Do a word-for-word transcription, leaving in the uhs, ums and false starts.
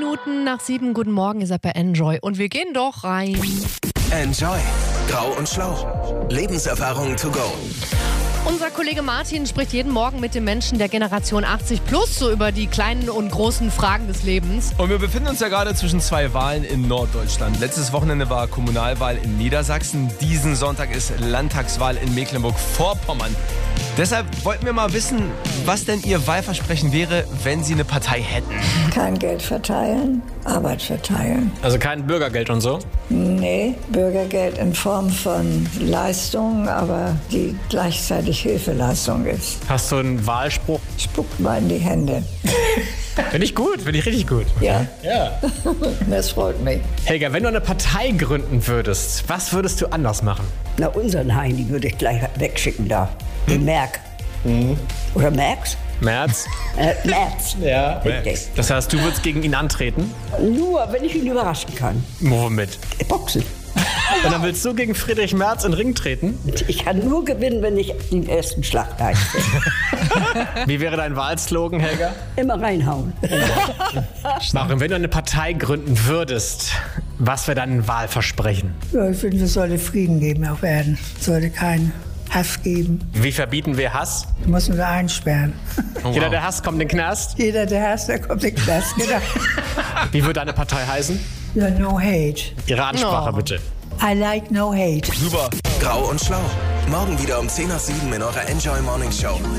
Minuten nach sieben. Guten Morgen, ihr seid bei Enjoy. Und wir gehen doch rein. Enjoy. Grau und Schlau. Lebenserfahrung to go. Unser Kollege Martin spricht jeden Morgen mit den Menschen der Generation achtzig plus so über die kleinen und großen Fragen des Lebens. Und wir befinden uns ja gerade zwischen zwei Wahlen in Norddeutschland. Letztes Wochenende war Kommunalwahl in Niedersachsen. Diesen Sonntag ist Landtagswahl in Mecklenburg-Vorpommern. Deshalb wollten wir mal wissen, was denn Ihr Wahlversprechen wäre, wenn Sie eine Partei hätten. Kein Geld verteilen, Arbeit verteilen. Also kein Bürgergeld und so? Nee, Bürgergeld in Form von Leistungen, aber die gleichzeitig Hilfeleistung ist. Hast du einen Wahlspruch? Spuckt mal in die Hände. Finde ich gut, finde ich richtig gut. Ja, Ja. das freut mich. Helga, wenn du eine Partei gründen würdest, was würdest du anders machen? Na, unseren Heini würde ich gleich wegschicken da. Den Merk. Oder Merks? Merz? Äh, Merz. Ja. Richtig. Das heißt, du würdest gegen ihn antreten? Nur, wenn ich ihn überraschen kann. Womit? Boxen. Und dann willst du gegen Friedrich Merz in den Ring treten? Ich kann nur gewinnen, wenn ich den ersten Schlag leiste. Wie wäre dein Wahlslogan, Helga? Immer reinhauen. Maren, wenn du eine Partei gründen würdest, was wäre dein Wahlversprechen? Ja, ich finde, es sollte Frieden geben auf Erden. Es sollte keinen Hass geben. Wie verbieten wir Hass? Du musst uns einsperren. Oh, Jeder, der hasst, kommt in den Knast. Jeder, der hasst, der kommt in den Knast. Genau. Wie würde deine Partei heißen? Ja, no hate. Ihre Ansprache, No. bitte. I like no hate. Super. Grau und Schlau. Morgen wieder um zehn nach sieben in eurer Enjoy Morning Show.